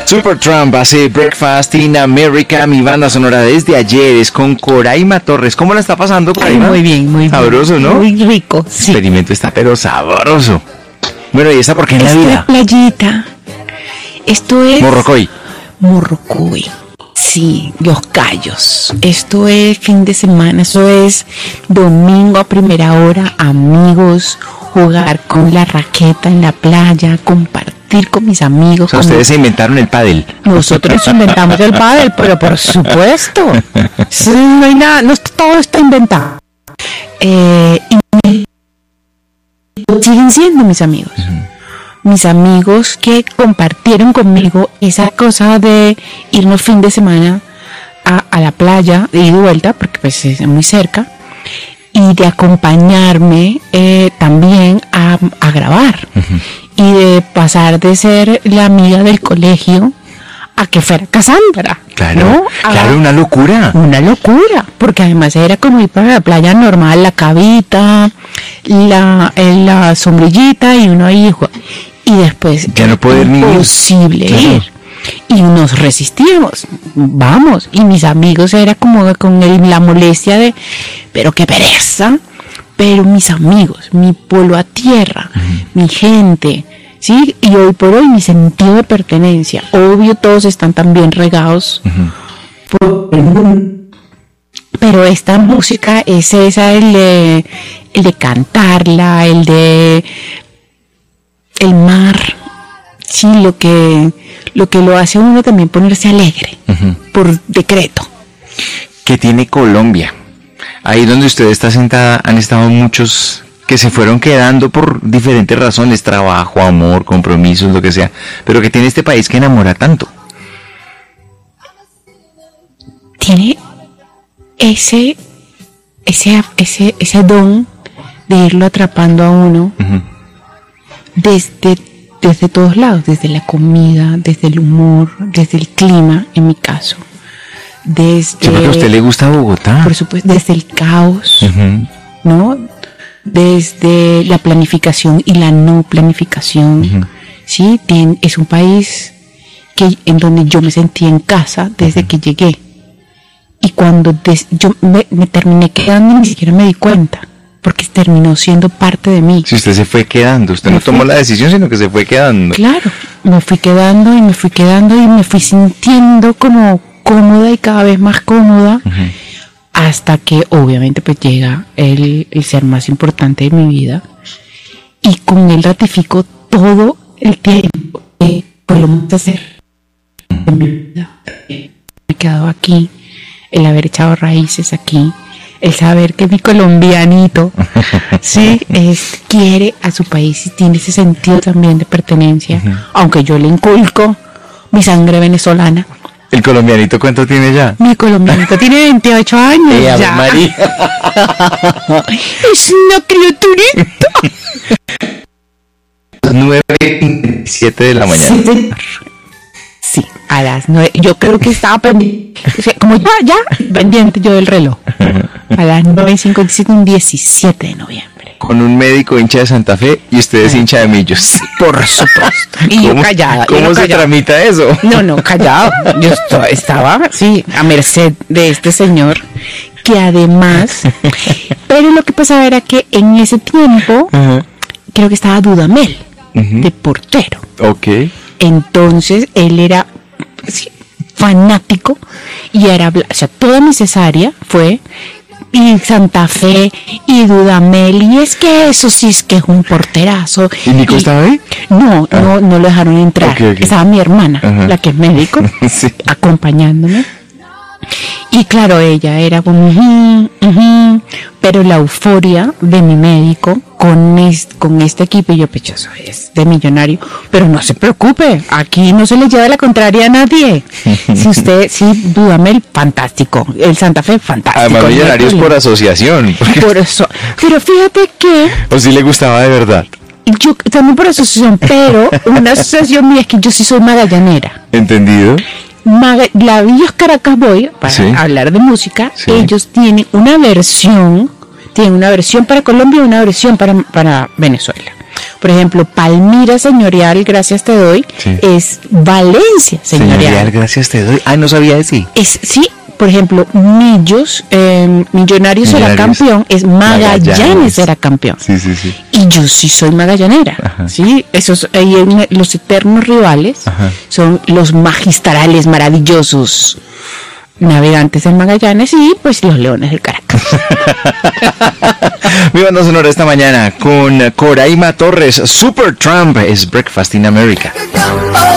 Supertramp hace Breakfast in America, mi banda sonora desde ayer es con Coraima Torres. ¿Cómo la está pasando, Coraima? Muy bien, muy bien. Sabroso, ¿no? Muy rico, sí. El experimento está pero sabroso. Bueno, ¿y esta por qué en la vida? Esta playita. Esto es... Morrocoy. Sí, Los Cayos. Esto es fin de semana, eso es domingo a primera hora, amigos, jugar con la raqueta en la playa, compartir con mis amigos. O sea, ustedes se inventaron el pádel. Nosotros inventamos el pádel, pero por supuesto. Sí, no hay nada, no, todo está inventado. Y siguen siendo mis amigos. Mis amigos que compartieron conmigo esa cosa de irnos fin de semana a la playa, de ida y vuelta, porque pues es muy cerca, y de acompañarme también a grabar, y de pasar de ser la amiga del colegio a que fuera Cassandra. Claro, ¿no? claro, una locura. Una locura, porque además era como ir para la playa normal, la cavita, la sombrillita y uno ahí, y después ya no poder ni imposible ir. Y nos resistíamos, vamos, y mis amigos era como con la molestia de, pero qué pereza, pero mis amigos, mi pueblo a tierra, mi gente, ¿sí? Y hoy por hoy mi sentido de pertenencia, obvio todos están también regados, pero esta música es esa, el de cantarla, el de el mar, sí, lo que lo hace a uno también ponerse alegre, por decreto. ¿Qué tiene Colombia? Ahí donde usted está sentada han estado muchos que se fueron quedando por diferentes razones, trabajo, amor, compromisos, lo que sea, pero que tiene este país que enamora tanto. Tiene ese don de irlo atrapando a uno, desde todos lados, desde la comida, desde el humor, desde el clima, en mi caso, desde... Sí, porque a usted le gusta Bogotá. Por supuesto, desde el caos, ¿no? Desde la planificación y la no planificación, ¿sí? Es un país en donde yo me sentí en casa desde que llegué. Y cuando yo me terminé quedando, ni siquiera me di cuenta, porque terminó siendo parte de mí. Si usted se fue quedando, usted no tomó la decisión, sino que se fue quedando. Claro, me fui quedando y me fui sintiendo como cómoda y cada vez más cómoda, hasta que obviamente pues llega el ser más importante de mi vida, y con él ratifico todo el tiempo que podemos hacer en mi vida. Me he quedado aquí, el haber echado raíces aquí, el saber que mi colombianito sí quiere a su país y tiene ese sentido también de pertenencia, aunque yo le inculco mi sangre venezolana. ¿El colombianito cuánto tiene ya? Mi colombianito tiene 28 años ya. María. Es una criaturita. 9:27 de la mañana. Sí, a las 9. Yo creo que estaba pendiente, como ya pendiente yo del reloj. A las 9:57, un 17 de noviembre. Con un médico hincha de Santa Fe y usted es hincha de Millos. Por supuesto. Y yo callada. ¿Cómo se tramita eso? No, callado. Yo estaba, sí, a merced de este señor, que además... Pero lo que pasaba era que en ese tiempo, creo que estaba Dudamel, de portero. Ok. Entonces, él era fanático y era... O sea, toda mi cesárea fue... y Santa Fe y Dudamel, y es que eso sí es que es un porterazo. ¿Y Nico estaba ahí? No lo dejaron entrar. Okay. Estaba mi hermana, la que es médico, sí, acompañándome. Y claro, ella era como pero la euforia de mi médico con este equipo, y yo pechoso es de millonario, pero no se preocupe, aquí no se le lleva la contraria a nadie. Dudamel, fantástico, el Santa Fe, fantástico. Además, millonarios por asociación. Por eso, pero fíjate que... ¿O sí le gustaba de verdad? Yo también por asociación, pero una asociación mía es que yo sí soy magallanera. ¿Entendido? La Villos Caracas Boy, para hablar de música, ellos tienen una versión para Colombia y una versión para Venezuela. Por ejemplo, Palmira Señorial, gracias te doy, Sí. es Valencia Señorial, Señorial. gracias te doy. Ah, no sabía de sí. Sí, por ejemplo, Millos, Millonarios será Millonarios. campeón, es Magallanes será campeón. Sí. Y yo sí soy magallanera, Ajá. ¿sí? Esos, los eternos rivales Ajá. son los magistrales, maravillosos Navegantes del Magallanes y pues los Leones del Caracas. Mi banda sonora esta mañana con Coraima Torres, Super Trump, es Breakfast in America. Oh,